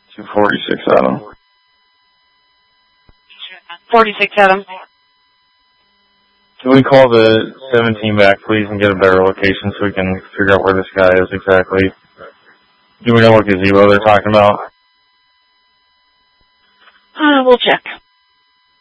246 Adam. 46 Adam. Can we call the 17 back, please, and get a better location so we can figure out where this guy is exactly? Do we know what gazebo they're talking about? We'll check.